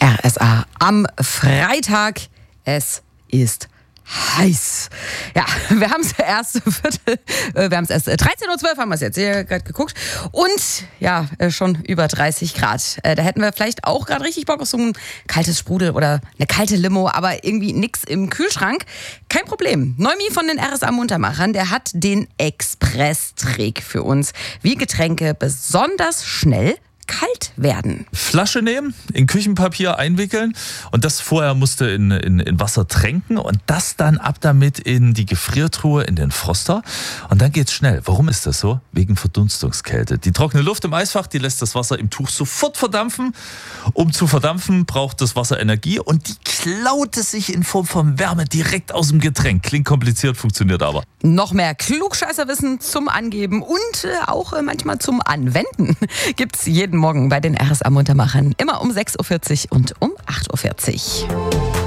RSA am Freitag. Es ist heiß. Ja, wir haben es erst 13:12 Uhr haben wir es jetzt hier gerade geguckt. Und ja, schon über 30 Grad. Da hätten wir vielleicht auch gerade richtig Bock auf so ein kaltes Sprudel oder eine kalte Limo, aber irgendwie nix im Kühlschrank. Kein Problem. Neumi von den RSA Muntermachern, der hat den Express-Trick für uns, wie Getränke besonders schnell kalt werden. Flasche nehmen, in Küchenpapier einwickeln und das vorher musste in Wasser tränken und das dann ab damit in die Gefriertruhe, in den Froster und dann geht's schnell. Warum ist das so? Wegen Verdunstungskälte. Die trockene Luft im Eisfach, die lässt das Wasser im Tuch sofort verdampfen. Um zu verdampfen, braucht das Wasser Energie und die klaut es sich in Form von Wärme direkt aus dem Getränk. Klingt kompliziert, funktioniert aber. Noch mehr Klugscheißerwissen zum Angeben und auch manchmal zum Anwenden gibt's jeden Morgen bei den RSA Muntermachern. Immer um 6:40 Uhr und um 8:40 Uhr.